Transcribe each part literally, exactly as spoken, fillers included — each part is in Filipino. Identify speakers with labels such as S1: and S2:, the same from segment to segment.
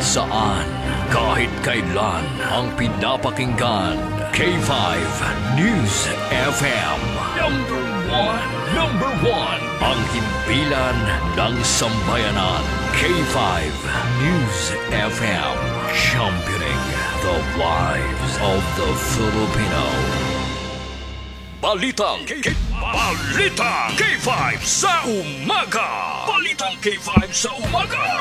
S1: saan, kahit kailan ang pinapakinggan. K five News F M. Number one. Number one. Ang himpilan ng sambayanan. K five News F M. Championing the lives of the Filipino. Balitang K Balitang K five sa umaga. Balitang K five sa umaga.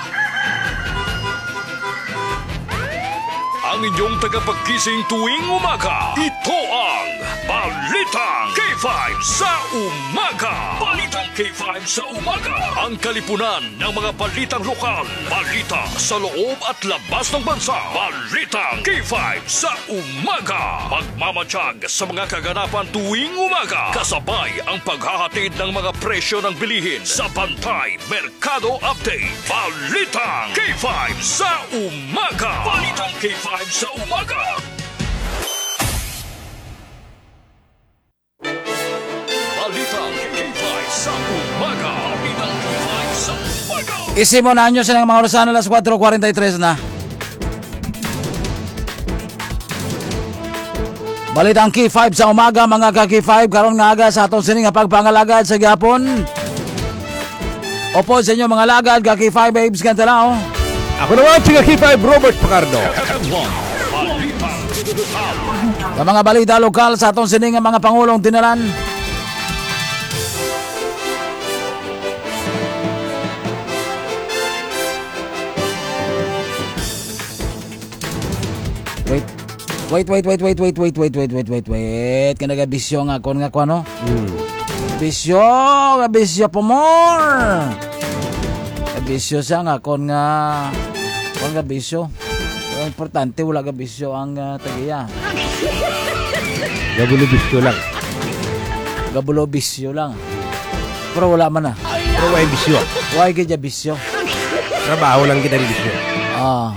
S1: Ang inyong tagapagkising tuwing umaga. Ito ang Balitang K five sa umaga. Balitang K five sa umaga. Ang kalipunan ng mga balitang lokal. Balita sa loob at labas ng bansa. Balitang K five sa umaga. Magmamatsyag sa mga kaganapan tuwing umaga. Kasabay ang paghahatid ng mga presyo ng bilihin sa Bantay Merkado Update. Balitang K five sa umaga. Balitang K five sa umaga. Balitang K five sa umaga. Balitang K five sa umaga.
S2: Isimulan nyo silang mga orasan alas four forty-three na. Balitang K five sa umaga, mga ka-K five. Karon nga aga sa atong sining nga pagpangalagad sa gihapon. Opo sa inyo mga lagad, ka-K five babes kanta lang.
S3: Ako naman si ka-K five Robert Pacardo.
S2: Sa mga balita lokal sa atong sining nga mga pangulong tinalan. Wait, wait, wait, wait, wait, wait, wait, wait, wait, wait, wait, wait. Kanaga bisyo nga kon nga ko ano? Hmm. Bisyo, nga bisyo po more. Bisyo siya nga kon nga kon nga bisyo. Ang importante wala ka bisyo ang uh, tagiya.
S3: Gabulo bisyo lang.
S2: Gabulo bisyo lang. Pero wala man na.
S3: Pero why bisyo?
S2: Why kaya bisyo?
S3: Trabaho lang kita ng bisyo.
S2: Ah.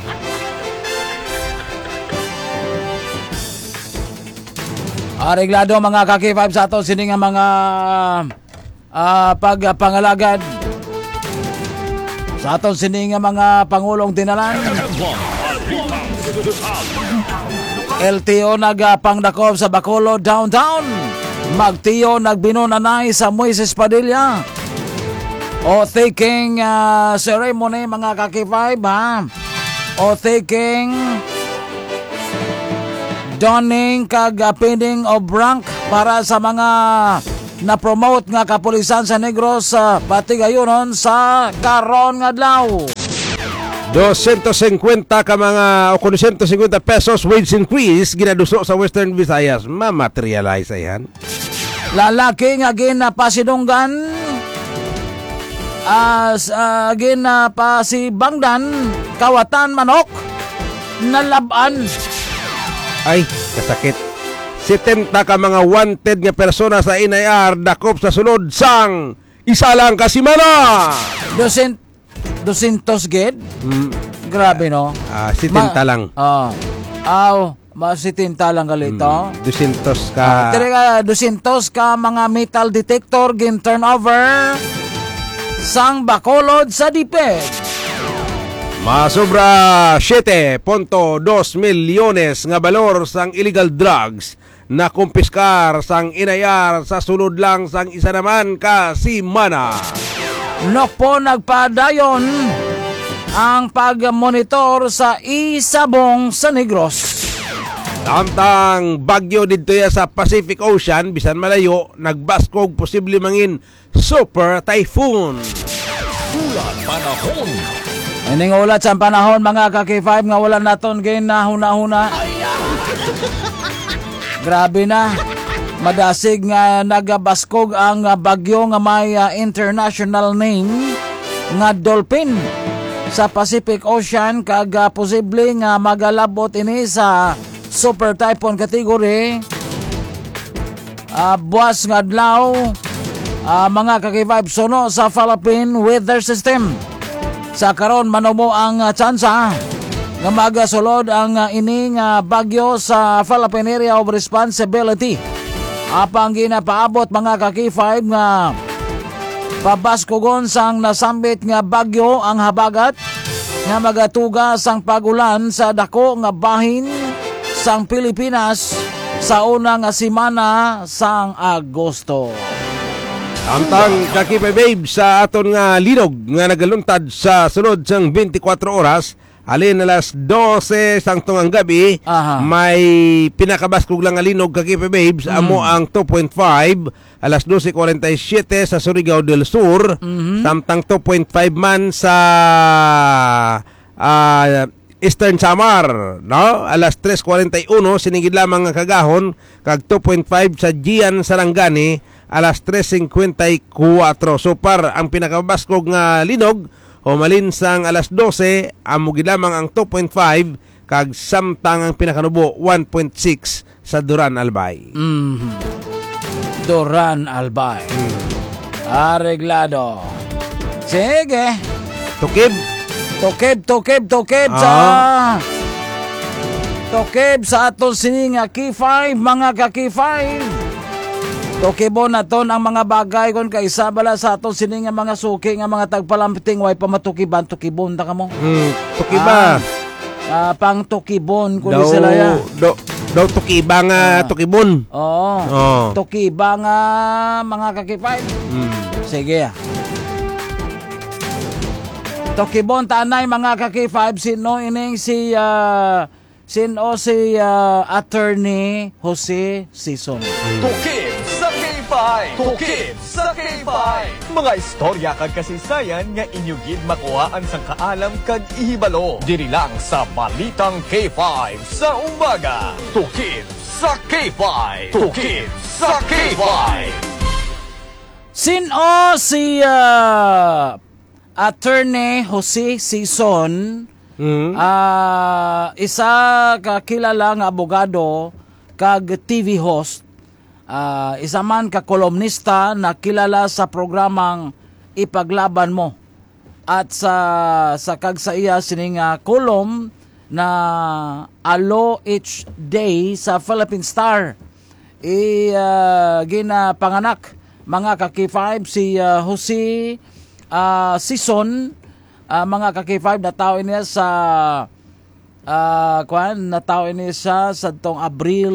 S2: Areglado mga ka-K five sa ato sining nga mga uh, pagpangalagad sa aton sining nga mga pangulong tinalan. L T O nagpangdakop sa Bacolod downtown. Magtiyo nagbinunanay sa Moises Padilla. O taking uh, ceremony mga ka-K five ha. O taking donning kag pinning of rank para sa mga na-promote nga kapulisan sa Negros uh, pati gayunon sa karon nga adlaw.
S3: two hundred fifty ka mga o two hundred fifty pesos wage increase ginaduso sa Western Visayas. Ma-materialize yan.
S2: Lalaki nga ginapasidunggan as uh, ginapasibangdan kawatan manok nalaban.
S3: Ay, kasakit. setenta ka mga wanted nga persona sa N I R dakop sa sulod sang isa lang kasimana.
S2: Dosent Dusintos ged?
S3: Mm.
S2: Grabe no?
S3: Ah, setenta lang.
S2: Ah. Aw, ma setenta lang galito.
S3: Mm. Dusintos ka.
S2: Dire ka dusintos ka mga metal detector gin turnover sang Bacolod sa Dipet.
S3: Masobra seven point two milyones nga balor sang illegal drugs na kumpiskar sang N I R sa sulod lang sang isa naman ka simana.
S2: Nok po nagpadayon ang pag-monitor sa isabong sa Negros.
S3: Tamtang bagyo dito ya sa Pacific Ocean bisan malayo nagbaskog posible mangin super typhoon.
S1: Ulan panahon.
S2: Ining ulat sa panahon mga ka-K five nga wala naton gin na huna-huna. Grabe na. Madasig nga nagabaskog ang bagyo nga may uh, international name nga dolphin sa Pacific Ocean kag uh, posible nga magalabot ini sa super typhoon category. Uh, buwas nga adlaw uh, mga ka-K five suno sa Philippine Weather System. Sa karon manumo ang uh, tsansa nga magasulod ang uh, ining uh, bagyo sa Philippine Area of Responsibility. Apang ginapaabot mga ka-K five nga pabaskogon sang nasambit nga bagyo ang habagat nga magatugas ang pagulan sa dako nga bahin sang Pilipinas sa una nga semana sang Agosto.
S3: Samtang kakipay babe sa aton nga linog nga nagaluntad sa sunod sang twenty-four oras, alin alas dose sang tungang gabi,
S2: Aha.
S3: may pinakabaskog lang nga linog kakipay babes, mm. amo ang two point five, alas twelve forty-seven sa Surigao del Sur, mm-hmm. samtang two point five man sa uh, Eastern Samar, no? Alas three forty-one sinigid lamang ang kagahon, kag two point five sa Gian Sarangani, alas three fifty-four. So par ang pinakabaskog nga linog humalin sang alas twelve, amo gid lamang ang two point five, kag samtang ang pinakanubo one point six sa Duran Albay.
S2: Mm-hmm. Duran Albay. Mm. Areglado. Sige.
S3: Tukib.
S2: Tukib, tukib, tukib
S3: ah.
S2: sa... Tukib sa aton sini nga K five, mga ka K five. Tukibon naton ang mga bagay kon kay isa bala sa aton sini nga mga suki nga mga tagpalampiting way pamatukiban tukibon ta kamo.
S3: Hmm, tukiba.
S2: Ah, ah, pang tukibon kun
S3: daw,
S2: sila ya.
S3: Daw, daw tukiba nga ah. tukibon.
S2: Oo. Oh, tukiba nga mga ka K five. Hmm. Sige. Tukibon tanay mga ka K five, sino ining si uh, sino si uh, Attorney Jose Sison.
S4: Tukib sa K five. Tukib sa K five. Mga istorya kag kasaysayan nga inyugid makuhaan sang kaalam kag ihibalo. Diri lang sa Balitang K five sa umaga. Tukib sa K five. Tukib sa K five.
S2: Sino si uh, Attorney Jose Sison, mm-hmm. uh, isa kakilala nga abogado kag T V host, uh, isa man ka kolumnista na kilala sa programang Ipaglaban Mo at sa sa kag sa iya sining uh, kolum na Alo each day sa Philippine Star. I uh, ginapanganak mga ka K five si uh, Jose Uh, Sison, uh, mga ka K five, natao niya sa uh, kuan, natao niya siya sa tong Abril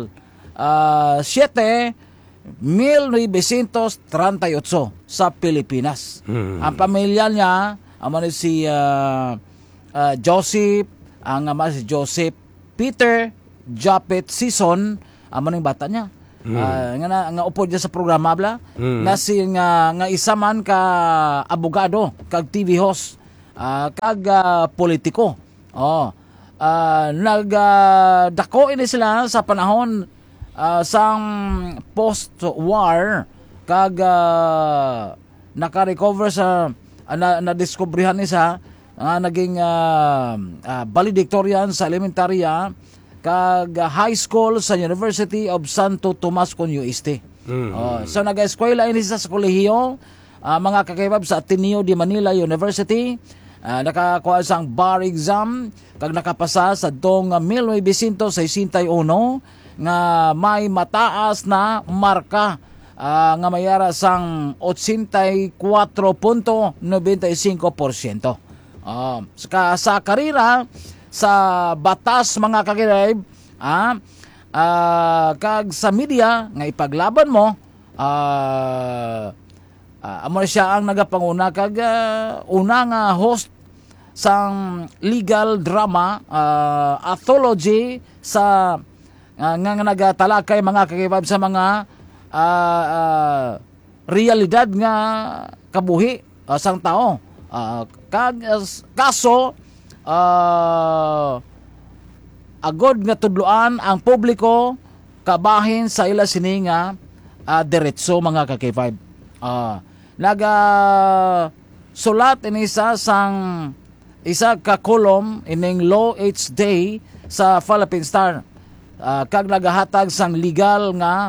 S2: uh, seven, nineteen thirty-eight sa Pilipinas. Hmm. Ang pamilya niya, amo ni si uh, uh, Joseph, ang ama si Joseph Peter Japet Sison, amo ning bata niya. Mm. Uh, nga na, nga upo dyan sa programa bla mm. na si nga, nga isa man ka abogado kag T V host uh, kag uh, politiko oh uh, nag uh, dako ini sila sa panahon uh, sang post-war kag uh, naka-recover sa uh, na, na-discoveryhan isa uh, naging uh, uh, valedictorian sa elementarya kag high school sa University of Santo Tomas con U S T. Mm-hmm. Oh, so nag-eskwela ini sa kolehiyo, uh, mga kakibab sa Ateneo de Manila University, uh, nakakuha sang bar exam kag nakapasa sa dong uh, nineteen sixty-one nga may mataas na marka uh, nga mayara sang eighty-four point ninety-five percent. Uh, sa, sa karira sa batas mga kakirib, ah, ah, kag sa media nga ipaglaban mo, ah, ah, amo siya ang nagapanguna kag uh, una nga host sang legal drama uh, anthology sa uh, nga, nga nagatalakay mga kakibab sa mga uh, uh, realidad nga kabuhi uh, sang tao. Uh, kag uh, kaso Uh, agod nga tudloan ang publiko kabahin sa ila sininga uh, diretso mga ka K five. Uh, naga sulat ini sa sang isa ka kolom ining Law each day sa Philippine Star. Uh, kag nagahatag sang legal nga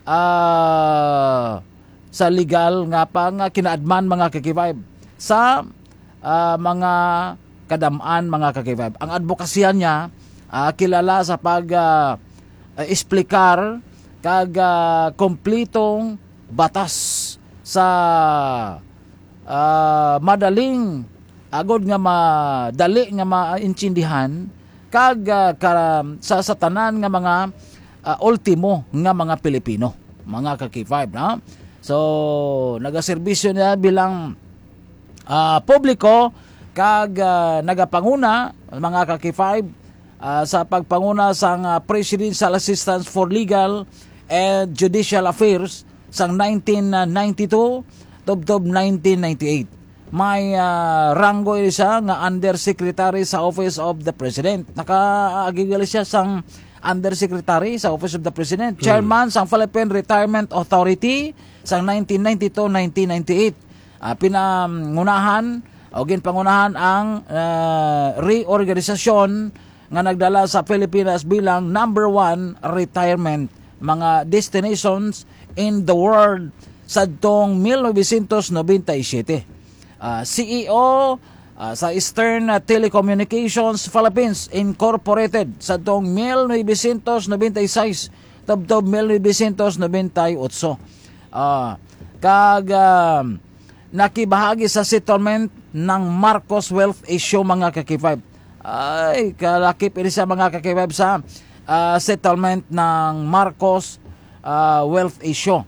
S2: uh, sa legal nga pang kinaadman mga ka K five sa uh, mga kadamaan mga ka K five. Ang advokasya niya uh, kilala sa pag uh, explicar kag uh, kompletong batas sa uh, madaling agod nga madali nga maintindihan kag uh, ka, sa satanan nga mga uh, ultimo nga mga Pilipino, mga ka K five, na. So nagaserbisyo niya bilang uh, publiko kag uh, nagapanguna mga ka K five uh, sa pagpanguna sang uh, Presidential Assistance for Legal and Judicial Affairs sang nineteen ninety-two tubtob nineteen ninety-eight. May uh, ranggo siya nga Undersecretary sa Office of the President. Nakaagigil siya sang Undersecretary sa Office of the President. Hmm. Chairman sang Philippine Retirement Authority sang nineteen ninety-two nineteen ninety-eight. Uh, pinangunahan o ginpangunahan ang uh, reorganisasyon nga nagdala sa Pilipinas bilang number one retirement mga destinations in the world sa tong nineteen ninety-seven. Uh, C E O uh, sa Eastern Telecommunications Philippines Incorporated sa tong nineteen ninety-six tubtob nineteen ninety-eight. Uh, kag uh, nakibahagi sa settlement ng Marcos Wealth issue mga ka K five. Ay, kalakip ini sa mga ka K five sa uh, settlement ng Marcos uh, Wealth issue.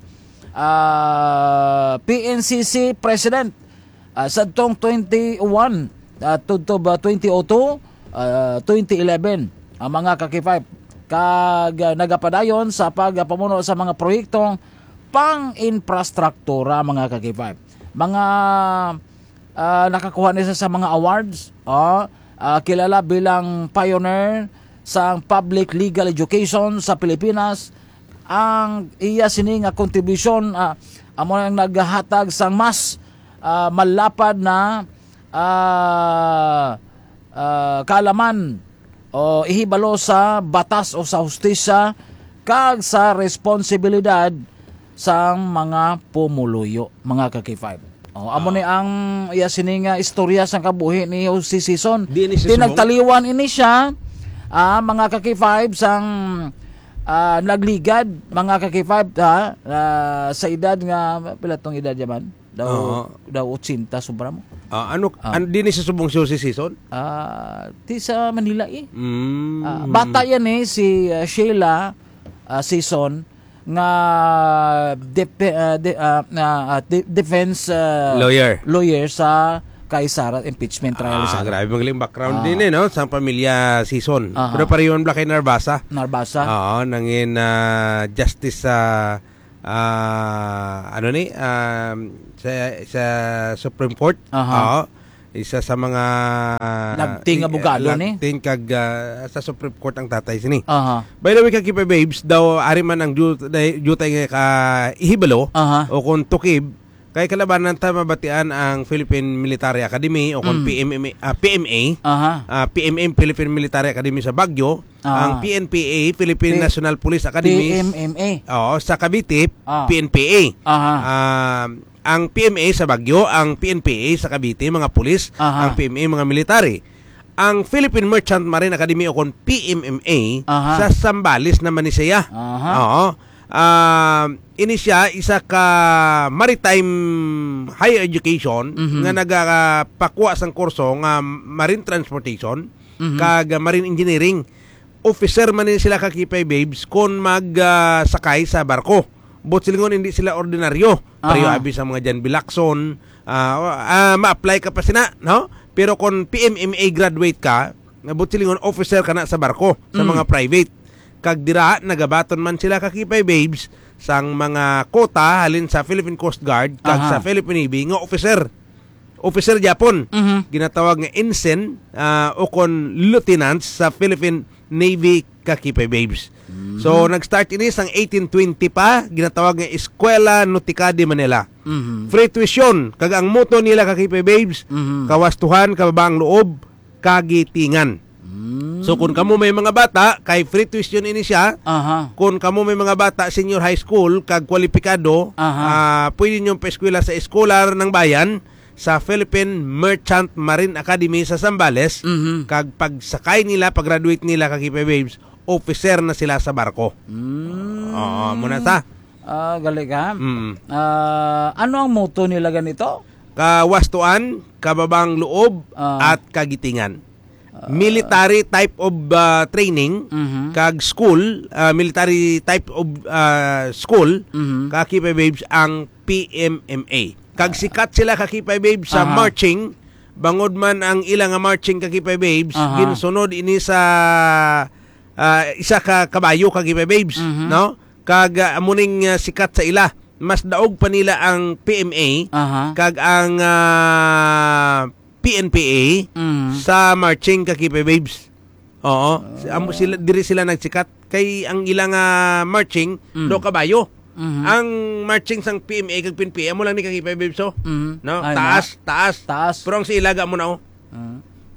S2: Uh, P N C C President Uh, sa tong twenty-one uh, tubtob uh, twenty oh two uh, twenty eleven ang mga ka K five kag uh, nagapadayon sa pagpamuno sa mga proyektong pang-infrastruktura mga ka K five. Mga uh, nakakuha nila sa mga awards, uh, uh, kilala bilang pioneer sa public legal education sa Pilipinas. Ang iya sini nga kontribusyon uh, amo nang naghatag sang mas Uh, malapad na uh, uh, kaalaman o ihibalo sa batas o sa hustisya kag sa responsibilidad sa mga pumuluyo mga ka K five. Oh, amo ni ang iya sini nga istorya sa kabuhi ni Jose Sison. Tinagtaliwan ini siya uh, mga ka K five sang uh, nagligad mga ka K five ha, uh, sa edad nga pila tong edad yaman. Daw uh-huh. daw eighty sobra mo.
S3: Uh, ano uh, an din sa subong si season?
S2: Ah, uh, ti sa Manila eh.
S3: Mm.
S2: Uh, bata yan eh si uh, Sheila uh, Season nga dep- uh, de, uh, uh, de- defense uh,
S3: lawyer.
S2: Lawyer sa kay Sara impeachment trial.
S3: Ah, grabe magaling background uh, din eh no sa pamilya Season. Uh-huh. Pero pareho man kay Narbasa.
S2: Narbasa.
S3: Oo, nangin uh, justice sa uh, ano ni um, sa, sa Supreme Court.
S2: Uh-huh.
S3: Oo. Isa sa mga uh,
S2: nagting abogado uh, ni.
S3: Nagting kag uh, sa Supreme Court ang tatay sini.
S2: Uh-huh.
S3: By the way, kakipa babes, daw ari man ang jutay nga ka ihibalo
S2: uh-huh.
S3: o kung tukib kay kalabanan ta mabatian ang Philippine Military Academy o kung mm. P M A uh, P M A
S2: uh-huh. uh,
S3: P M A Philippine Military Academy sa Baguio, uh-huh. ang P N P A Philippine P- National Police Academy
S2: P M M A
S3: oo sa Cavite, uh-huh. P N P A
S2: uh-huh.
S3: uh, ang P M A sa Baguio, ang P N P A sa Cavite, mga pulis, uh-huh. ang P M A mga military. Ang Philippine Merchant Marine Academy o kung P M M A uh-huh. sa Zambales na Manisaya.
S2: Uh-huh.
S3: Oo. Uh, ini siya isa ka maritime higher education mm-hmm. nga nagapakuha sang kurso nga marine transportation mm-hmm. kag marine engineering. Officer man sila kakipay babes kon magsakay uh, sa barko. But silingon hindi sila ordinaryo. Pareho abi sa mga Jan Bilakson, uh, uh, ma-apply ka pa sina, no? Pero kung P M M A graduate ka, but silingon officer ka na sa barko, sa mm. mga private. Kag dira nagabaton man sila kakipay babes sang mga kota halin sa Philippine Coast Guard kag uh-huh. sa Philippine Navy nga officer. Officer Japon. Uh-huh. Ginatawag nga ensign uh, o kon lieutenants sa Philippine Navy kakipay babes. Mm-hmm. So, nag-start ini sang eighteen twenty pa, ginatawag nga Eskwela Nautica de Manila. Mm-hmm. Free tuition, kag ang motto nila kakipay babes, mm-hmm. kawastuhan, kababaang loob, kagitingan. Mm-hmm. So, kung kamo may mga bata, kay free tuition ini siya, uh-huh. kung kamo may mga bata senior high school, kag kwalipikado, uh-huh. uh, pwede nyo pa-eskwela sa eskolar ng bayan, sa Philippine Merchant Marine Academy sa Zambales, mm-hmm. kag pagsakay nila, pag-graduate nila kakipay babes, officer na sila sa barko.
S2: Mm.
S3: Oo, muna ta.
S2: Ah, uh, galing ha.
S3: Mm.
S2: Uh, ano ang motto nila ganito?
S3: kawastuan, kababang loob,
S2: Ah.
S3: at kagitingan. Military type of uh, training,
S2: Mhm.
S3: kag school, uh, military type of uh, school,
S2: Mhm.
S3: kakipay babes ang P M M A. Kag sikat sila kakipay babes sa
S2: Aha.
S3: marching, bangod man ang ilang nga marching kakipay babes,
S2: Aha.
S3: ginsunod ini sa uh, isa ka kabayo kakipay babes,
S2: Mhm.
S3: no? Kag uh, amuning uh, sikat sa ila, mas daog pa nila ang P M A,
S2: Aha.
S3: kag ang uh, P N P A
S2: Mhm.
S3: sa marching kakipay babes. Oo, amo sila diri sila nagsikat kay ang ilang uh, marching
S2: Mm.
S3: do kabayo.
S2: Mhm.
S3: Ang marching sang P M A kag P N P A mo lang ni kakipay babes so.
S2: Mhm.
S3: No,
S2: Ay,
S3: taas, taas.
S2: Taas.
S3: Pero ang sa ilaga mo na oh.
S2: Ah,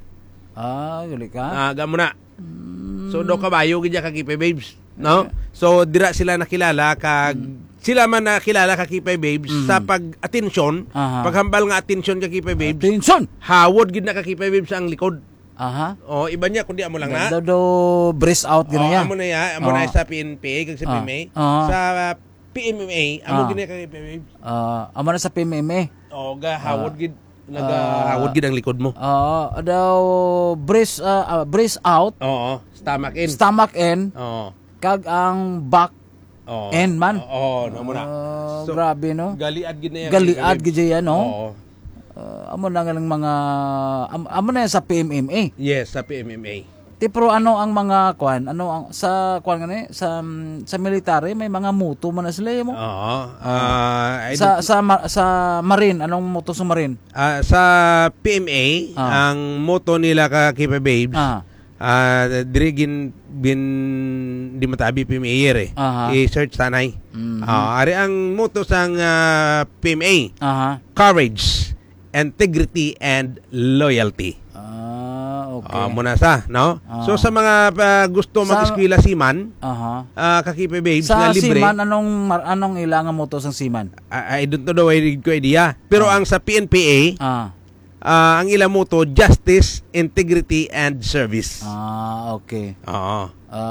S2: ah gali ka.
S3: Ah, ga mo na. So do kabayo gid kakipay babes, no? So dira sila nakilala kag sila man nakilala kakipay babes
S2: Mm.
S3: sa pag-atensyon,
S2: Aha.
S3: paghambal nga atensyon kakipay babes.
S2: Attention.
S3: Hawod gid na kakipay babes ang likod.
S2: Aha.
S3: Oh, iba niya kundi amo lang na.
S2: Daw do brace out
S3: Oh,
S2: ginaya.
S3: amo na ya, amo na
S2: Oh.
S3: sa P N P A kag sa P M A.
S2: Ah.
S3: Sa uh, P M M A, amo
S2: Ah.
S3: gid na kakipay babes.
S2: Ah, amo na sa P M M A.
S3: Oh, ga hawod gid
S2: Ah.
S3: naga hawod gid ang likod mo.
S2: Ah, daw brace ah, ah, brace out,
S3: Oo, stomach in.
S2: stomach in,
S3: Oo.
S2: kag ang back
S3: Oo.
S2: end man.
S3: Oo, na mo na.
S2: Ah,
S3: So,
S2: grabe no.
S3: Galiad gid na yan.
S2: Galiad gid yan no.
S3: Oo.
S2: Ah, amo na nga lang mga am- amo na yan sa P M M A.
S3: Yes, sa P M M A.
S2: Ti pero ano ang mga kwan? Ano ang sa kwan ngani sa sa military may mga muto man na sila eh, mo.
S3: Oo. Ah, I
S2: Sa sa ma- sa Marine, anong muto sa Marine?
S3: Ah, sa P M A,
S2: Ah.
S3: ang motto nila ka Kipa Babes,
S2: Ah.
S3: ah, diri gin bin di matabi P M A yer eh.
S2: Aha.
S3: I-search tanay.
S2: Mhm.
S3: Ah, ari ang motto sang ah, P M A,
S2: Aha.
S3: courage, integrity and loyalty.
S2: Ah, okay.
S3: Ah, muna sa, no?
S2: Ah.
S3: So sa mga ah, gusto
S2: Sa-
S3: mag-eskwela siman,
S2: Aha.
S3: ah, ka Kipa Babes
S2: Sa
S3: na libre.
S2: Siman anong mar- anong ilangan mo to sa Siman?
S3: I, I don't know, I did ko idea. Pero ang sa P N P A,
S2: Ah.
S3: Ah, ang ilang motto, justice, integrity, and service.
S2: Ah, okay.
S3: Oo.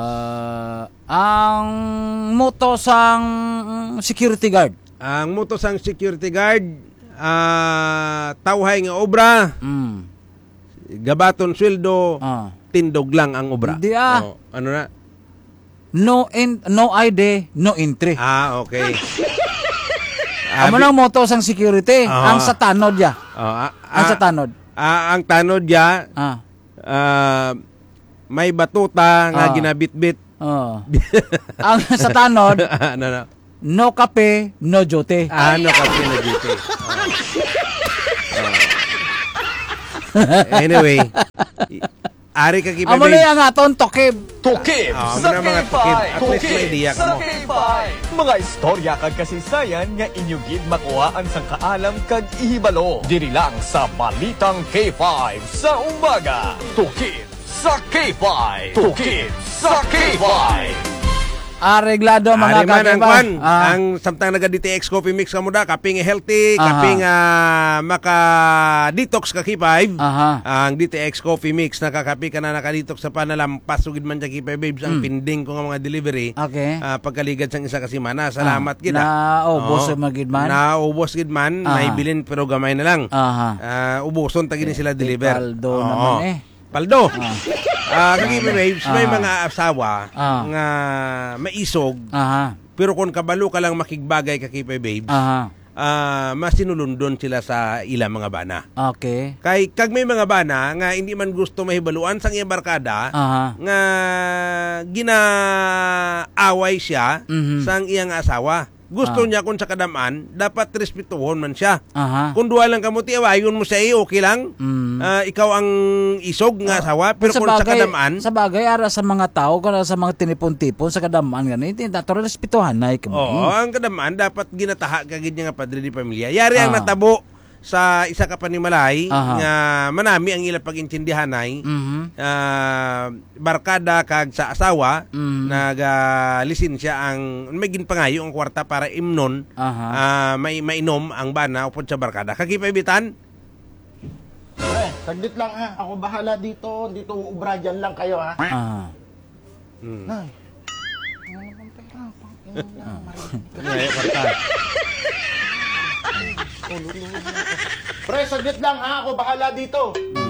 S2: Ah, ang moto sang security guard.
S3: Ang motto sang security guard, ah, tawhay nga obra,
S2: Mm.
S3: gabaton sweldo,
S2: Ah.
S3: tindog lang ang obra.
S2: Hindi ah.
S3: Oo. Ano na?
S2: No in no I D, no entry.
S3: Ah, okay.
S2: Amo nang moto sang security,
S3: Ah.
S2: ang sa tanod ya.
S3: Oh, ah,
S2: Ang sa
S3: ah,
S2: tanod.
S3: ah, ang tanod ya,
S2: Ah.
S3: ah, may batuta nga
S2: Ah.
S3: ginabitbit.
S2: Oh. Ang sa tanod,
S3: ano na?
S2: no kape, no jote.
S3: Ano ka pinagite? Anyway, i- ari ka Kipa
S2: Amo na
S3: Babes.
S2: yang aton tokib.
S4: Tukib
S3: Ah,
S4: sa
S3: mga mga
S4: K
S3: tukib.
S4: five.
S3: At least may idea ka
S4: sa
S3: mo.
S4: K five. Mga istorya kag kasaysayan nga inyo gid makuhaan sang kaalam kag ihibalo. Diri lang sa Balitang K five sa umaga. Tukib sa K five. Tukib sa K five.
S2: Areglado mga
S3: Ari man ang
S2: kakaiba.
S3: kwan,
S2: Ah.
S3: ang samtang naga D T X Coffee Mix ka mo da, kaping healthy,
S2: Aha.
S3: kaping ah, maka detox ka K five.
S2: Aha.
S3: Ang D T X Coffee Mix nakakapi ka na naka-detox sa panalampas sugid man sa K five Babes ang pending ko nga mga delivery.
S2: Okay.
S3: Ah, pagkaligad sang isa ka semana. Salamat
S2: Ah,
S3: gid.
S2: naubos ang mga gid man?
S3: Naubos gid man,
S2: Aha.
S3: naibilin pero gamay na lang.
S2: Aha.
S3: Ah, ubuson tagi ni sila deliver.
S2: paldo
S3: Oo.
S2: naman eh.
S3: Paldo. Ah, kag Babes, may
S2: Ah.
S3: mga asawa
S2: Ah.
S3: nga maisog
S2: Aha.
S3: pero kung kabalo ka lang makigbagay ka Kipa Babes,
S2: Aha.
S3: ah, masinulundon sila sa ilang mga bana.
S2: Okay.
S3: Kay kag may mga bana nga hindi man gusto mahibaluan sang iyang barkada,
S2: Aha.
S3: nga ginaaway siya
S2: Mhm.
S3: sang iyang asawa. Gusto
S2: Ah.
S3: niya kung sa kadaman, dapat respetuhon man siya.
S2: Aha.
S3: Kung duwa lang kamuti, awayon mo sa iyo, okay lang.
S2: Mm.
S3: Ah, ikaw ang isog nga asawa, pero kung sa kadaman,
S2: sa bagay ara sa mga tao kung sa mga tinipon-tipon sa kadamaan ganito, naturo respetuhan na ikam.
S3: oo, ang kadaman dapat ginataha kagid niya nga padre di pamilya. Yari ang
S2: Ah.
S3: natabo sa isa ka panimalay
S2: Aha.
S3: nga manami ang ila pagintindihanay.
S2: Mhm.
S3: ah, barkada kag sa asawa
S2: Mhm.
S3: naga-lisensya ang may ginpangayo ang kwarta para imnon
S2: Aha.
S3: ah, may mainom ang bana upod sa barkada. Kakipaibitan?
S5: Eh, saglit lang ha. Ako bahala dito. Dito ubra dyan lang kayo ha.
S2: Ah.
S5: Nay. Ano naman pera? Pang ina na.
S3: Ay, kwarta.
S5: Pre, saglit lang ha. Ako bahala dito.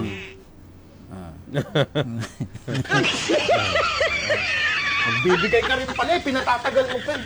S5: Magbibigay ka rin pala eh. Pinatatagal mo pa eh.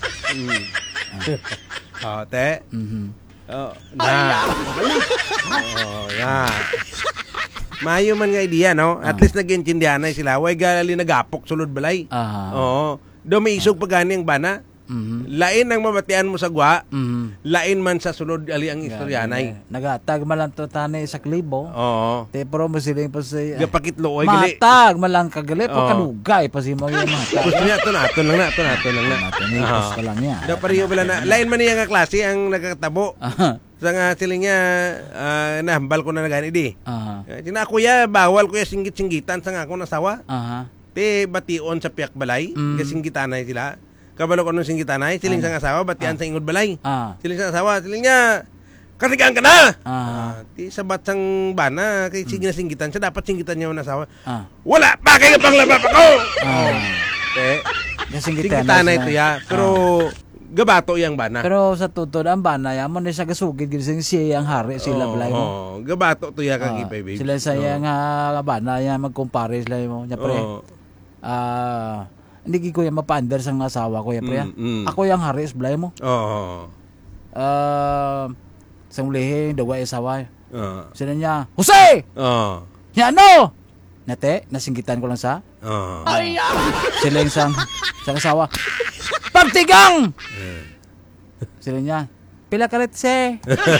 S3: Oh, te.
S2: Mhm.
S3: Oh, na. Oh, ya. Mayo man nga idea, no? At least nag-intindihan na sila. Way gali nagapok sulod balay.
S2: Aha.
S3: Oo. Do may isog pa gani ang bana.
S2: Mhm.
S3: Lain ang mamatian mo sa gwa.
S2: Mhm.
S3: Lain man sa sulod ali ang istoryanay.
S2: Nagatag malang to tani sa klibo.
S3: Oo.
S2: Te pero mo siling pa sa
S3: Gapakitlo oy gali.
S2: matag malang kagali
S3: Oo.
S2: pa kanugay pa si mo yung matag.
S3: Gusto niya to na, to lang na, to na, to lang na.
S2: Matanikos ka lang niya.
S3: Da pariyo bala na. Lain man niya nga klase ang nagkatabo.
S2: Aha.
S3: Sa nga siling niya ah, nahambal ko na nagani di.
S2: Aha.
S3: Tina kuya bawal kuya singgit-singgitan sa nga akong nasawa.
S2: Aha.
S3: Te bation sa piyak balay,
S2: Mm.
S3: kasi singgitanay sila. Kabalo ko nung singgitanay, siling sa asawa, batian sa ingod balay.
S2: Ah.
S3: Siling sa asawa, siling niya, katigaan ka na!
S2: Ah.
S3: Ah, ti sabat sang bana, kay sige na singgitan siya, dapat singgitan niya ang asawa.
S2: Ah.
S3: Wala! Bakit ka pang labap ako!
S2: Ah.
S3: Te,
S2: Kasing
S3: singgitanay to ya, pero gabato yang bana.
S2: Pero sa tutod ang bana ya mo ni sa gasugid gising siya ang hari sila balay mo.
S3: Oh, gabato to ya
S2: Ah,
S3: kagipay, babe.
S2: sila sa yang uh, bana ya magkumpare sila mo. Ya pre.
S3: Oh.
S2: Ah, hindi ko yung mapaandar sa asawa ko ya pre.
S3: Mm, mm.
S2: Ako yung hari sa balay mo.
S3: Oh.
S2: Ah, sa mulihin dawa asawa.
S3: Oh.
S2: Sila niya, Jose!
S3: Oh.
S2: Ya ano? Nate, nasinggitan ko lang sa.
S3: Oh.
S2: Sila yung sang, sa asawa. Pagtigang! Sila niya, pila ka se.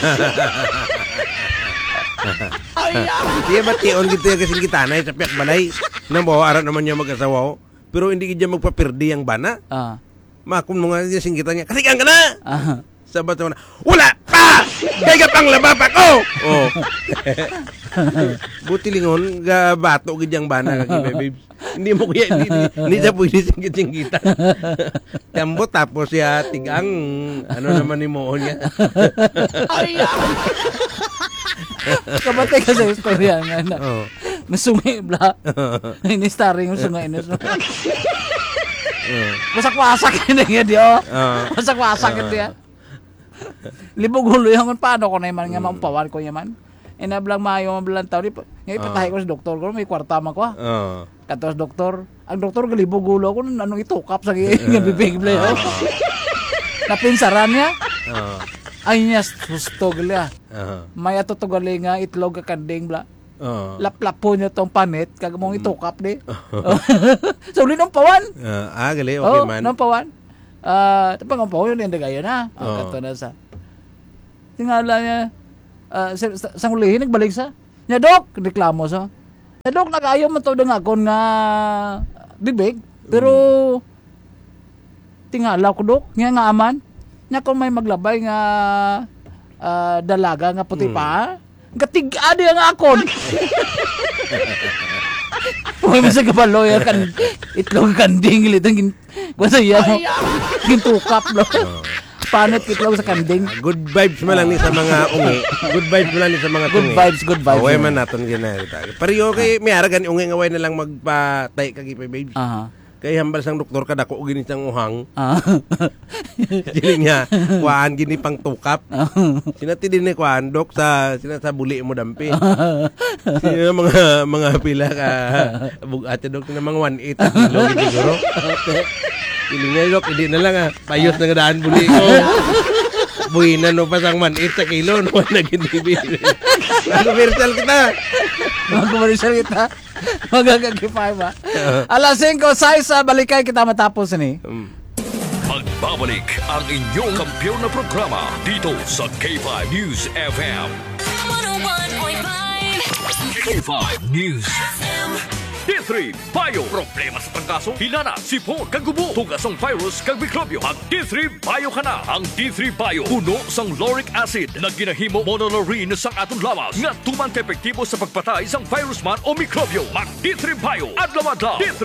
S3: Di ba tion gitu ya kasing gitanay sa piyak balay. Nang bawa arat naman niya mag-asawa ko. Pero hindi kaya magpapirdi ang bana.
S2: Ah.
S3: Makum nung nga singgitan niya, kasigang ka na!
S2: Ah.
S3: Sabat naman na, wala pa! Kaya ka pang labap ako! Oh. Buti lingon, ga bato gidyang bana kaki babes. Hindi mo kuya, hindi, hindi, hindi siya pwede singgit-singgitan. Tambot tapos ya tigang, ano naman ni mo niya.
S2: Kabatay ka sa istorya nga na.
S3: Oh.
S2: Nasungi bla. Ini starring yung sungay na. Wasak-wasak yun nga diyo. Wasak-wasak yun diya. Libog hulo yung paano ko na yaman nga mampawan ko yaman. Inablang mayo mabalang tao. Ngayon ipatahay ko sa doktor ko. May kwarta man ko.
S3: Oh.
S2: Katos doktor. Ang doktor galibog hulo ko. Anong itukap sa nga bibig bla yun. Napinsaran niya.
S3: Oh.
S2: Ay niya gusto gila.
S3: Oh.
S2: May atutugali nga itlog kakanding bla.
S3: Oh.
S2: Laplap po niya tong panit. Kag mong itukap di. So uli nung pawan.
S3: Uh, ah, gali, okay
S2: Oh,
S3: man.
S2: nung pawan. Ah, uh, tapang ang pawan yun yung dagayon ha. Ang
S3: Oh.
S2: kato na sa. Tingala niya. Uh, sa, sa, sa ulihin, nagbalik sa. Nya dok, reklamo sa. Nya dok, nag-ayaw mo to nga akon nga bibig. Pero tingala ko dok, nga nga aman. Nya kung may maglabay nga ah, dalaga nga puti pa. Gatig-adi nga akon. Huwag mo sa kabalo yan kan itlog kanding litang gin kwasa yan mo gintukap no. Panit itlog sa kanding.
S3: Good vibes mo lang ni sa mga ungi. Good vibes mo lang ni sa mga
S2: Good
S3: tungi.
S2: vibes, good vibes.
S3: Away man naton ginarita. Pariyo kay may aragan ungi nga way na lang magpatay kagi pa babes.
S2: Aha.
S3: Kay hambal sang doktor kada ko gini sang uhang.
S2: Ah.
S3: Dili niya kuan gini pang tukap. Sinati din ni kuan dok sa sinasabuli mo dampi. Sino mga mga pila ka bugat dok na mga one eight kilo gid siguro. Pili nga dok hindi na lang ah. Payos na daan buli ko. Buhinan no pa sang one eight sa kilo no na gindi. Mag-commercial kita.
S2: Mag-commercial kita. Magagagipay ba? Alas singko, sais sa balikay kita matapos ni.
S1: Magbabalik ang inyong kampiyon na programa dito sa K five News F M.
S6: one oh one point five
S1: K five News F M. D three Bio. Problema sa trangkaso, hilana, sipon, kagubo, tugas ng virus, kag mikrobyo. Ang D three Bio ka na. Ang D three Bio, puno sang lauric acid na ginahimo monolaurin sang atong lawas nga tuman ka epektibo sa pagpatay sang virus man o mikrobyo. Mag D three Bio, adlaw-adlaw. D three Bio.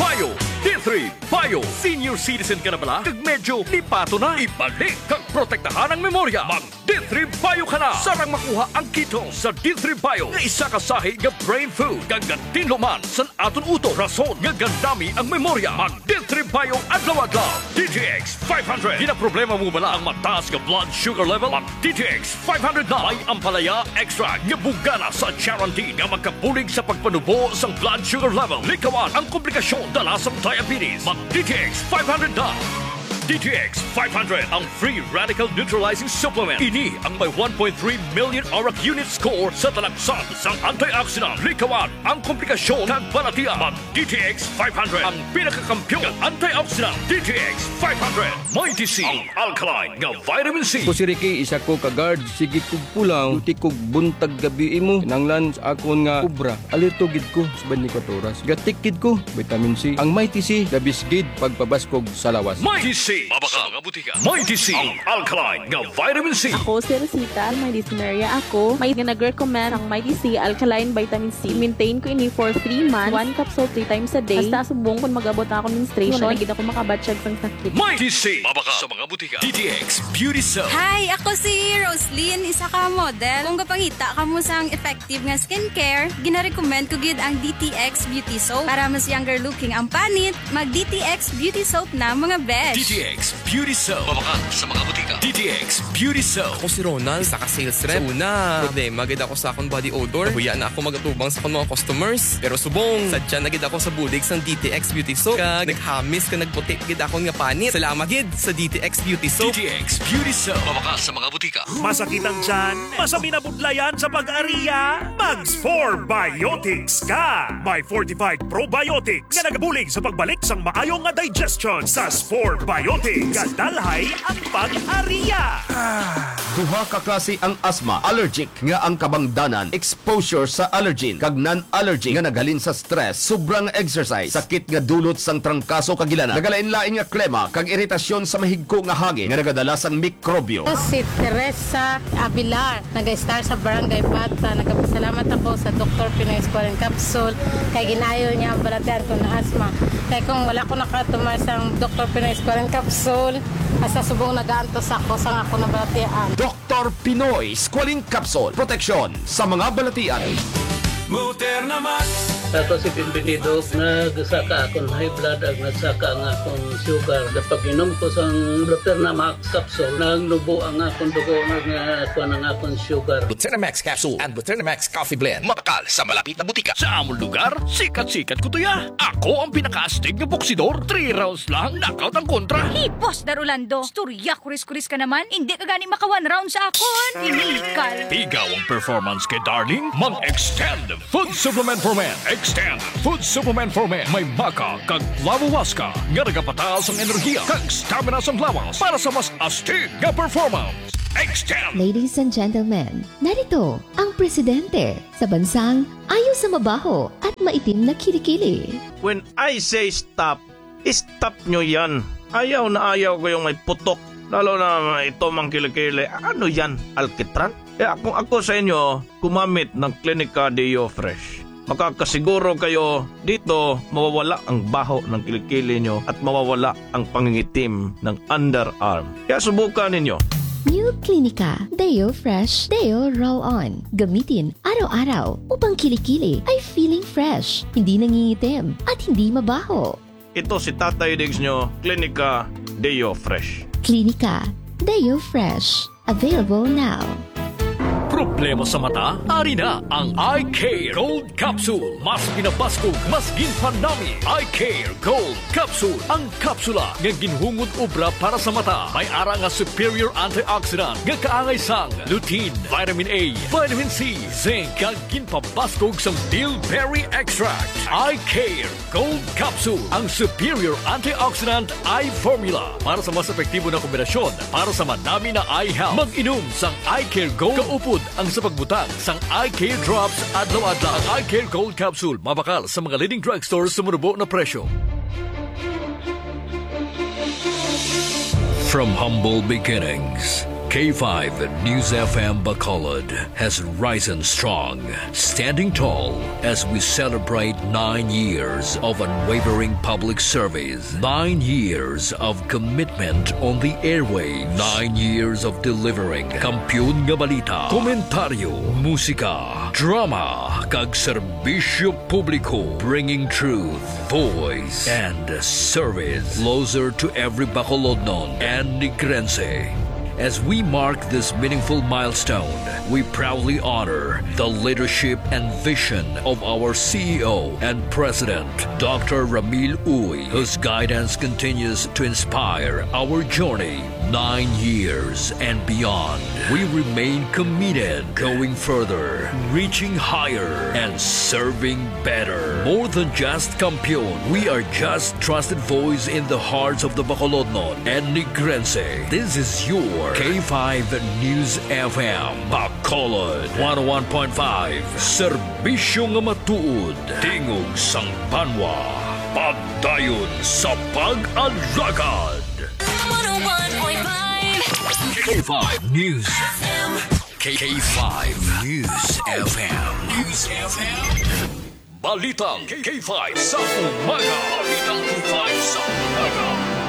S1: Bio. D three Bio. Senior citizen ka na bala? Kag medyo lipato na. Ibalik kag protektahan ang memorya. Mag D three Bio ka na. Sarang makuha ang kito sa D three Bio. Nga isa ka sahi nga brain food. Gagantin luman san aton uto. Rason nga gandami ang memorya. Mag D three Bio adlaw-adlaw. D T X five hundred. Gina problema mo bala ang mataas nga blood sugar level? Mag D T X five hundred na. May ampalaya extra nga bugana sa guarantee nga magkabulig sa pagpanubo sa blood sugar level. Likawan ang komplikasyon dala sa diabetes. Mag D T X five hundred na. D T X five hundred, ang free radical neutralizing supplement. Ini ang may one point three million auric unit score sa talagsan sang antioxidant. Likawan ang komplikasyon kag balatian. Mag D T X five hundred, ang pinakakampyon ng antioxidant. D T X five hundred, Mighty C, ang alkaline nga vitamin C.
S7: Ko si Ricky, isa ko ka-guard. Sige kog pulang, uti kog buntag gabi mo. Kinanglan sa akon nga ubra. Alerto gid ko sa twenty-four oras. Gatik gid ko, vitamin C. Ang Mighty C, labis gid pagpabaskog sa lawas.
S1: Mighty C, mabaka mga butika. Mighty C, ang alkaline nga vitamin C.
S8: Ako si Rosita, may dyspnea ako. May nag-recommend ang Mighty C Alkaline Vitamin C. Maintain ko ini for three months. One capsule three times a day. Basta subong kung mag-abot ako menstruation. Wala na ako makabatsyag sang sakit.
S1: Mighty C, mabaka sa mga butika. D T X Beauty Soap.
S6: Hi, ako si Roslyn, isa ka model. Kung kapangita ka mo sang effective nga skincare, gina-recommend ko gid ang D T X Beauty Soap. Para mas younger looking ang panit, mag D T X Beauty Soap na mga besh.
S1: D T X Beauty Soap. Mabaka sa mga butika. D T X Beauty Soap.
S9: Ako si Ronald, isa ka sales rep. Una, problema gid ako sa akong body odor. Huya na ako magatubang sa akong mga customers. Pero subong, sadya na gid ako sa bulig sang D T X Beauty Soap. Kag naghamis ka nagputi gid akong nga panit. Salamat gid sa D T X Beauty Soap.
S1: D T X Beauty Soap. Mabaka sa mga butika.
S10: Masakit ang tiyan? Masami na budlayan sa pag-ariya? Mags four Biotics ka! May fortified probiotics nga nagabulig sa pagbalik sang maayong nga digestion sa four Biotics. Kadalhay ang pag-ariya!
S11: Duha ka klase ang asthma, allergic nga ang kabangdanan, exposure sa allergen, kag non-allergic nga naghalin sa stress, sobrang exercise, sakit nga dulot sang trangkaso kagilana, nagalain-lain nga klema, kag iritasyon sa mahigko nga hangin nga nagadala sang mikrobyo.
S12: Si Teresa Abilar, nag-star sa Barangay Bata. Nagpasalamat ako sa Doctor Pinoy Squalene Capsule kay ginayo niya ang balatian ko na asthma. Kaya kung wala ko nakatumar sa Doctor Pinoy Squalene Capsule, asa subong nagaantos ako sa ako na balatian.
S11: Doctor Pinoy Squalene Capsule, proteksyon sa mga balatian.
S13: Moderna Max.
S14: Ako si Pimpinido, nagsaka akong high blood at nagsaka ang akong sugar. Kapag inom ko sa Moderna Max capsule, nagnubo ang akong dugo, nagnubo ang akong sugar.
S15: Moderna Max capsule and Moderna Max coffee blend. Mabakal sa malapit na butika.
S1: Sa among lugar, sikat-sikat ko tuya. Ako ang pinaka-astig na boksidor. Three rounds lang, knockout ang kontra.
S16: Hey, Boss Darulando, storya kuris-kuris ka naman. Hindi ka gani maka one round sa akon. Inikal.
S1: Ikaw ang performance kay Darling. Mag-extend food supplement for men. Extend food supplement for men. May maka kag lawas ka. Nga nagapataas ang enerhiya kag stamina sa lawas para sa mas astig na performance. Extend!
S17: Ladies and gentlemen, narito ang presidente sa bansang ayaw sa mabaho at maitim na kilikili.
S18: When I say stop, stop nyo yan. Ayaw na ayaw ko yung may putok. Lalo na ito mang kilikili. Ano yan? Alkitran? Kaya kung ako sa inyo, gumamit ng Clinica Deo Fresh. Makakasiguro kayo dito mawawala ang baho ng kilikili nyo at mawawala ang pangingitim ng underarm. Kaya subukan ninyo.
S17: New Clinica Deo Fresh Deo Roll-On. Gamitin araw-araw upang kilikili ay feeling fresh, hindi nangingitim at hindi mabaho.
S18: Ito si Tatay Diggs nyo, Clinica Deo Fresh.
S17: Clinica Deo Fresh. Available now.
S1: Problema sa mata? Ari na ang Eye Care Gold Capsule. Mas ginabaskog, mas ginpanami. Eye Care Gold Capsule. Ang kapsula nga ginhungod obra para sa mata. May ara nga superior antioxidant nga kaangay sang lutein, vitamin A, vitamin C, zinc, kag ginpabaskog sang bilberry extract. Eye Care Gold Capsule. Ang superior antioxidant eye formula para sa mas epektibo na kombinasyon para sa madami na eye health. Mag-inom sang Eye Care Gold kaupod ang sa pagbutang sang Eye Care Drops adlaw-adlaw. Ang Eye Care Gold Capsule mabakal sa mga leading drugstores sa marubo na presyo.
S19: From humble beginnings
S1: K five News F M Bacolod has risen strong, standing tall as we celebrate nine years of unwavering public service, nine years of commitment on the airwaves, nine years of delivering kampiyon nga balita, komentaryo, musika, drama, kag serbisyo publiko, bringing truth, voice, and service closer to every Bacolodnon and Negrense. As we mark this meaningful milestone, we proudly honor the leadership and vision of our C E O and President, Doctor Ramil Uy, whose guidance continues to inspire our journey nine years and beyond. We remain committed, going further, reaching higher, and serving better. More than just kampiyon, we are just trusted voice in the hearts of the Bacolodnon and Negrense. This is your K five News F M Bacolod one oh one point five. Serbisyo nga matuod, tingog sang banwa, pagdayon sa pag-alagad.
S19: one oh one point five
S1: K five News F M. K five News F M. News F M. Balitang K five sa umaga. Balitang K five sa umaga.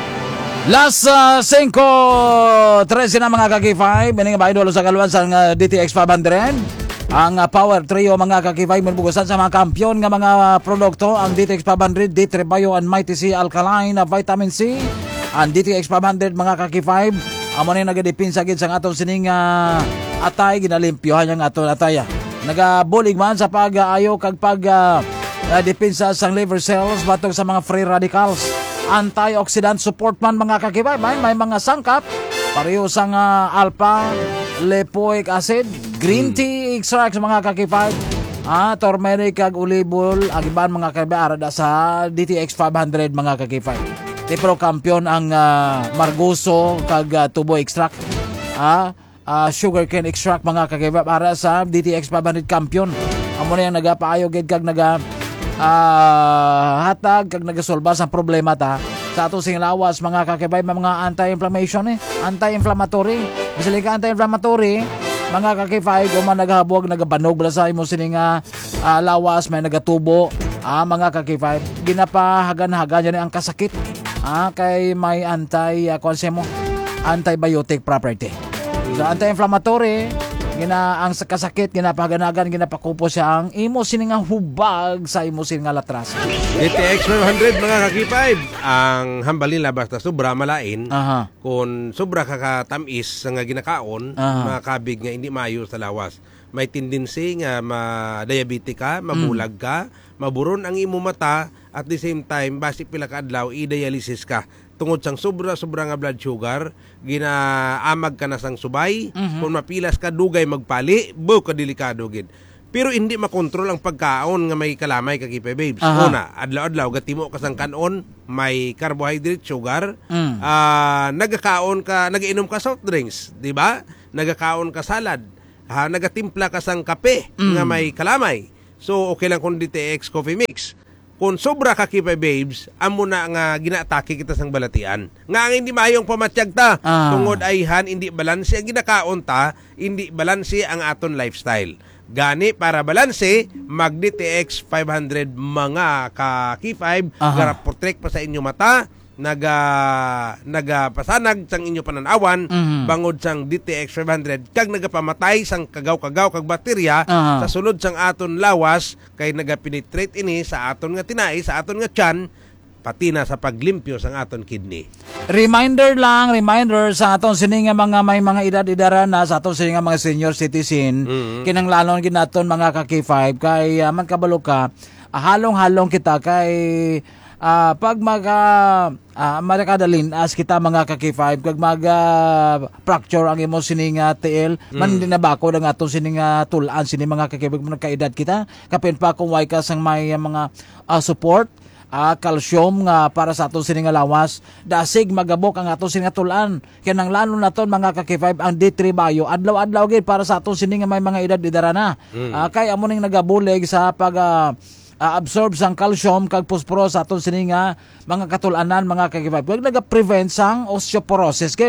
S2: Las uh, cinco trese na mga ka-K five, ini nga baidolo sa kaluan sa uh, D T X five hundred. Ang uh, Power Trio mga ka-K five mabugusan sa mga kampiyon nga mga produkto, ang D T X five hundred, D three Bio and Mighty C Alkaline na Vitamin C. Ang D T X five hundred mga ka-K five, amo ni nagadipinsa gid sang atong sining uh, atay, ginalimpyohan yang aton atay. Nagabulig man sa pag-ayo kag pag uh, uh, dipinsa sang liver cells batog sa mga free radicals. Antioxidant support man mga ka-K five, may, may mga sangkap pareho sang uh, alpha lipoic acid, green tea extract mga ka-K five, ah, turmeric kag olibol, agiban mga ka-K five arada sa D T X five hundred mga ka-K five. Tipro kampiyon ang uh, margoso kag uh, tubo extract, ah, uh, sugarcane extract mga ka-K five para sa D T X five hundred kampiyon. Amo na yung nagapaayo gid kag naga Uh, hatag kag nagasolba sa problema ta sa atong sing lawas mga ka-K five, mga anti-inflammation eh, anti-inflammatory. Bisali ka anti-inflammatory mga ka-K five, o man naghabuag nagabanog bala sa imo sining uh, uh, lawas, may nagatubo, ah, mga ka-K five, ginapahagan-hagan yan ang kasakit, ah, kay may anti uh, konsemo antibiotic property. So anti-inflammatory gina ang kasakit, ginapaganagan, ginapakupo siya ang imo sining nga hubag sa imo sining nga latras.
S3: D T X five hundred mga ka-K five, ang hambalin labas na sobra malain.
S2: Aha.
S3: Kung sobra kakatamis sa nga ginakaon,
S2: Aha.
S3: makabig nga hindi mayo sa lawas. May tendency nga ma-diabetic ka, mabulag ka, maburon ang imo mata, at the same time, basi pila ka adlaw, i-dialysis ka. Tungod sang sobra-sobra nga blood sugar, ginaamag ka na sang subay, mm-hmm. Kung mapilas ka, dugay magpali, bo ka delikado gid. Pero hindi makontrol ang pagkaon nga may kalamay ka-K five babes.
S2: Aha.
S3: Una, adlaw-adlaw, gatimo ka sang kanon, may carbohydrate, sugar,
S2: Mm.
S3: uh, nagakaon ka, nagainom ka soft drinks, di ba? Nagakaon ka salad, ha, nagatimpla ka sang kape
S2: Mm.
S3: nga may kalamay. So, okay lang kung D T X coffee mix. Kung sobra ka K five babes, amo na nga ginatake kita sang balatian. Nga ang hindi mayong pamatyag ta.
S2: Ah.
S3: Tungod ayhan, hindi balanse ang ginakaon ta, hindi balanse ang aton lifestyle. Gani para balanse, mag D T X five hundred mga ka-K five, gara protect pa sa inyo mata, naga nagapasanag sang inyo pananawan,
S2: Mhm.
S3: bangod sang D T X five hundred, kag nagapamatay sang kagaw-kagaw kag bakterya
S2: Aha.
S3: sa sulod sang aton lawas, kay nagapenetrate ini sa aton nga tinai, sa aton nga tiyan, pati na sa paglimpyo sang aton kidney.
S2: Reminder lang, reminder sa aton sini nga mga may mga edad-edara na, sa aton sini nga mga senior citizen,
S3: Mhm.
S2: kinanglalon ginaton mga ka-K five, kay uh, man kabalo ka, ah, halong-halong kita kay uh, pag maga uh, makadalin as kita mga ka-K five, kag maga fracture ang imo sining uh, T L, man
S3: Mm.
S2: din na bako ang aton sining uh, tulan sini mga ka-K five, nagkaedad kita, kapin pa kung way ka sang may uh, mga uh, support, ah, calcium nga para sa aton sining nga lawas, dasig magabok ang aton sining nga tulan. Kaya nang lalo na ton mga ka-K five, ang D three Bio, adlaw-adlaw gid para sa aton sining nga may mga edad-edara na.
S3: Mm.
S2: Ah, kay amo ning nagabulig sa pag ah, ah, absorb sang calcium kag phosphorus sa aton sining nga mga katulanan mga ka-K five. Kag naga-prevent sang osteoporosis gid.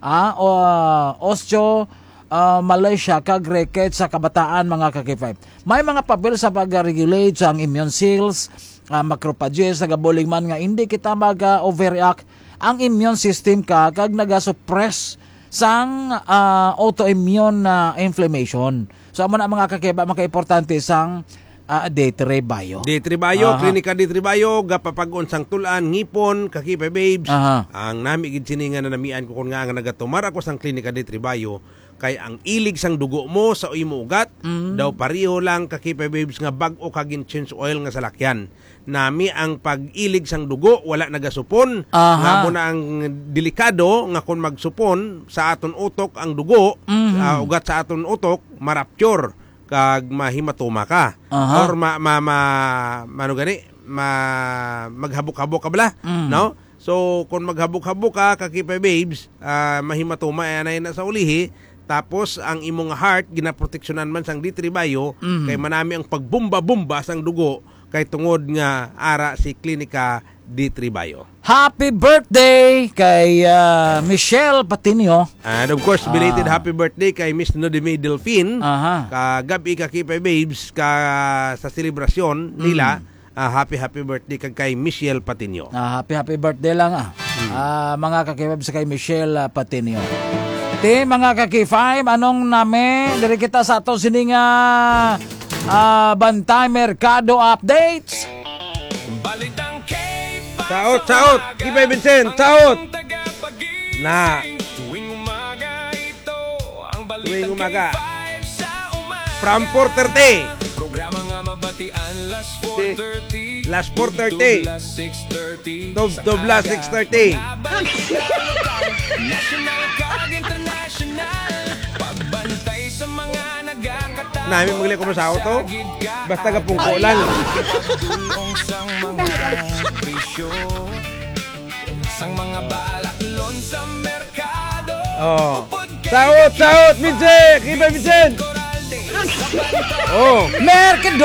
S2: Ah, o, osteo uh, Malaysia kag rickets sa kabataan mga ka-K five. May mga papel sa pag-regulate sa ang immune cells, uh, macrophages, nagabuling man nga hindi kita mag-overreact ang immune system ka kag naga-suppress sang uh, autoimmune uh, inflammation. So amo na mga kakiba maka-importante sang uh, D three Bio.
S3: D three Bio,
S2: Aha.
S3: Klinika D three Bio, gapapag-on sang tulan, ngipon, kakipay babes.
S2: Aha.
S3: Ang nami gid sini nga nanamian ko kun nga nga nagatumar ako sang Klinika D three Bio kay ang ilig sang dugo mo sa imo ugat
S2: Mm.
S3: daw pareho lang kakipay babes nga bag-o kagin change oil nga salakyan. Nami ang pag-ilig sang dugo wala nagasupon.
S2: Aha.
S3: Nga mo na ang delikado nga kung magsupon sa aton utok ang dugo,
S2: Mhm.
S3: uh, ugat sa aton utok marapture kag mahimatoma ka.
S2: Aha.
S3: Or ma, ma, ma ano gani ma maghabok-habok ka bala,
S2: Mm.
S3: no? So kung maghabok-habok ka kakipay babes, uh, mahimatoma ay na sa ulihi. Tapos ang imong heart ginaproteksyonan man sang D three Bio
S2: Mhm.
S3: kay manami ang pagbumba-bumba sang dugo kay tungod nga ara si Klinika D three Bio.
S2: Happy birthday kay uh, Michelle Patinio.
S3: And of course, belated
S2: Ah.
S3: happy birthday kay Miss Nodime Delphine.
S2: Aha.
S3: Kagabi ka kipay babes ka sa selebrasyon nila. Ah, happy happy birthday kag kay Michelle Patinio.
S2: Ah, happy happy birthday lang ah. Ah, mga kakibab sa kay Michelle uh, Patinio. Ti mga ka-K five, anong name? Diri kita sa ato sining uh, uh, Bantay Mercado updates.
S3: Saot, saot! Kipay Vincent, saot! Na! Tuwing umaga. From four thirty. Last four thirty. Dob, dobla six thirty. Namin magli ko sa auto. Basta gapungko lang. Oh. Saot, saot, Vincent! Kipay Vincent! Oh.
S2: Mercado!